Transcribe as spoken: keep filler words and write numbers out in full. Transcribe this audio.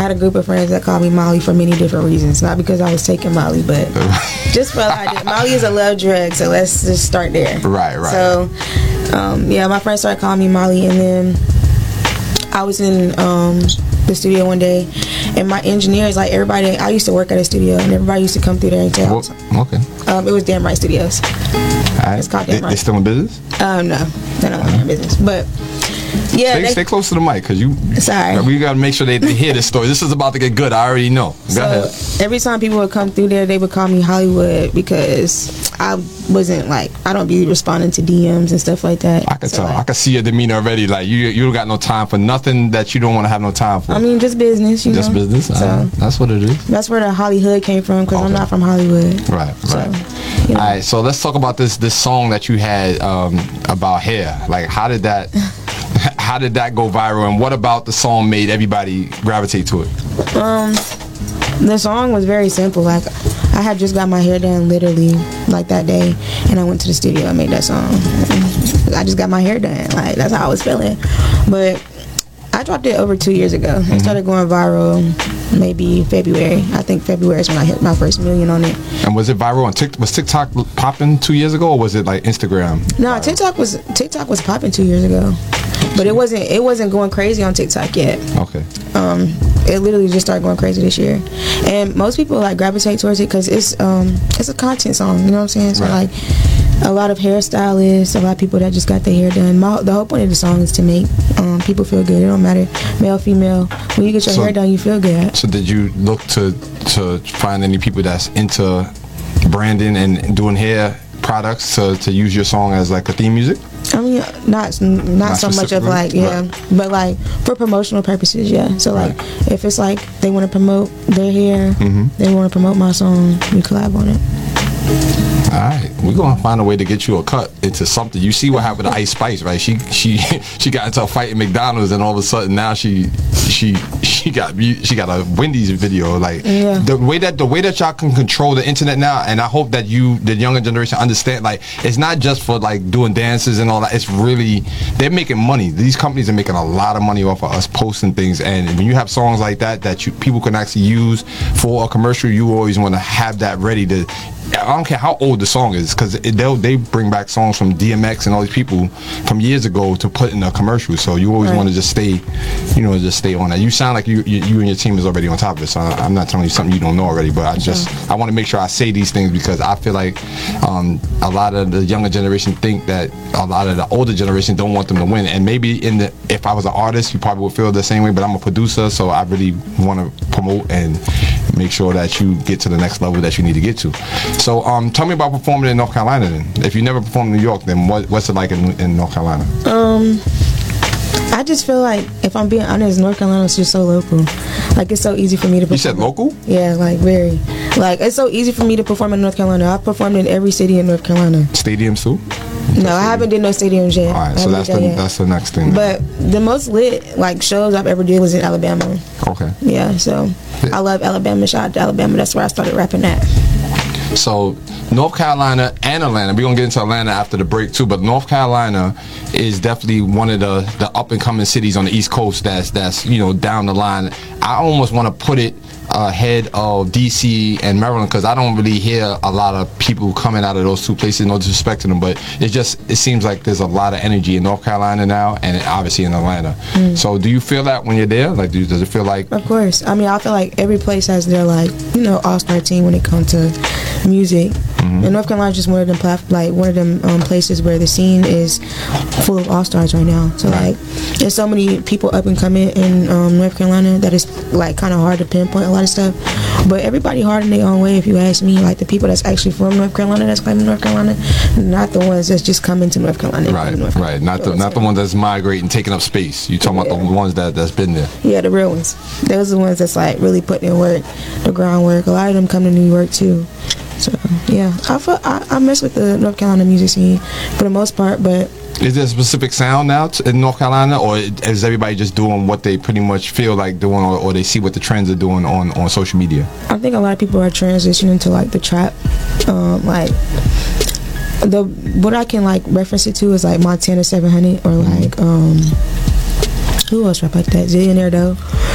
had a group of friends that called me Molly for many different reasons. Not because I was taking Molly, but just for like, Molly is a love drug, so let's just start there. Right, right. So, um, yeah, my friends started calling me Molly, and then I was in um, the studio one day, and my engineers, like everybody, I used to work at a studio, and everybody used to come through there and tell. Well, okay. Um, it was Damn Right Studios. Right. It's called They, Damn Right. they still in business? Um, no, they're not in business, but. Yeah, stay, they, stay close to the mic, because you. Sorry. We got to make sure they, they hear this story. This is about to get good. I already know. Go so ahead. Every time people would come through there, they would call me Hollywood because I wasn't like, I don't be responding to D Ms and stuff like that. I can so tell. like, I can see your demeanor already. Like, you you don't got no time for nothing that you don't want to have no time for. I mean, just business, you just know. Just business? So uh, that's what it is. That's where the Hollywood came from, because okay. I'm not from Hollywood. Right, right. So, you know. All right, so let's talk about this this song that you had um, about hair. Like, how did that... How did that go viral, and what about the song made everybody gravitate to it? Um, the song was very simple. Like, I had just got my hair done literally like that day, and I went to the studio and made that song. I just got my hair done. Like, that's how I was feeling. But I dropped it over two years ago. Mm-hmm. It started going viral maybe February. I think February is when I hit my first million on it. And was it viral on TikTok? Was TikTok popping two years ago, or was it like Instagram? No, viral? TikTok was TikTok was popping two years ago. But it wasn't it wasn't going crazy on TikTok yet. Okay. Um, it literally just started going crazy this year, and most people like gravitate towards it because it's um it's a content song. You know what I'm saying? So right. like a lot of hairstylists, a lot of people that just got their hair done. My, the whole point of the song is to make um people feel good. It don't matter male, female. When you get your so, hair done, you feel good. So did you look to to find any people that's into branding and doing hair products to to use your song as like a theme music? I mean, not not, not so much of like, yeah, right. but like for promotional purposes, yeah. So like, right. if it's like they want to promote their hair, mm-hmm. they want to promote my song, we collab on it. All right, we're gonna find a way to get you a cut into something. You see what happened to Ice Spice, right? She she she got into a fight at McDonald's, and all of a sudden now she she she got she got a Wendy's video. Like yeah. the way that the way that y'all can control the internet now, and I hope that you, the younger generation, understand. Like, it's not just for like doing dances and all that. It's really, they're making money. These companies are making a lot of money off of us posting things, and when you have songs like that that you people can actually use for a commercial, you always want to have that ready to. I don't care how old the song is, because they they bring back songs from D M X and all these people from years ago to put in a commercial. So you always right. want to just stay, you know, just stay on that. You sound like you, you you and your team is already on top of it. So I'm not telling you something you don't know already, but I just yeah. I want to make sure I say these things, because I feel like um, a lot of the younger generation think that a lot of the older generation don't want them to win. And maybe in the if I was an artist, you probably would feel the same way. But I'm a producer, so I really want to promote and make sure that you get to the next level that you need to get to. So um, tell me about performing in North Carolina then. If you never performed in New York, then what, what's it like in, in North Carolina? Um, I just feel like, if I'm being honest, North Carolina is just so local. Like, it's so easy for me to perform. You said local? Yeah, like very. Like, it's so easy for me to perform in North Carolina. I've performed in every city in North Carolina. Stadiums too? No, I haven't did no stadiums yet. All right, so that's the yet. that's the next thing. But the most lit like shows I've ever did was in Alabama. Okay. Yeah, so yeah. I love Alabama. Shout out to Alabama. That's where I started rapping at. So North Carolina and Atlanta, we're gonna get into Atlanta after the break too, but North Carolina is definitely one of the the up and coming cities on the East Coast that's that's you know down the line. I almost want to put it ahead of D C and Maryland, because I don't really hear a lot of people coming out of those two places. No disrespect to them, but it just it seems like there's a lot of energy in North Carolina now, and obviously in Atlanta. Mm. So do you feel that when you're there? Like, do, does it feel like? Of course. I mean, I feel like every place has their like you know all-star team when it comes to music. Mm-hmm. And North Carolina is just one of them plat- like one of them um, places where the scene is full of all-stars right now. So right. like, there's so many people up and coming in um, North Carolina that it's like kind of hard to pinpoint a lot of stuff. But everybody hard in their own way, if you ask me. Like, the people that's actually from North Carolina, that's claiming North Carolina, not the ones that's just coming to North Carolina. Right, North Carolina. right. Not the not the ones that's migrating, taking up space. You talking yeah. about the ones that that's been there. Yeah, the real ones. Those are the ones that's like really putting in work, the groundwork. A lot of them come to New York too. So yeah, I feel, I, I mess with the North Carolina music scene for the most part, but. Is there a specific sound now t- in North Carolina, or is everybody just doing what they pretty much feel like doing, or, or they see what the trends are doing on, on social media? I think a lot of people are transitioning to like the trap, um, like the what I can like reference it to is like Montana seven hundred or like um, who else rap like that? Zillionaire Doe.